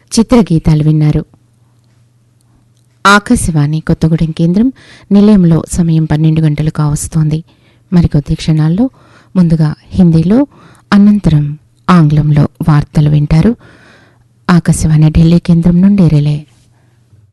చిత్రగీతాలు విన్నారు. ఆకాశవాణి కొత్తగూడెం కేంద్రం నిలయంలో సమయం 12 గంటలు కావస్తోంది. మరికొద్ది క్షణాల్లో ముందుగా హిందీలో, అనంతరం ఆంగ్లంలో వార్తలు వింటారు. ఆకాశవాణి ఢిల్లీ కేంద్రం నుండి రిలే.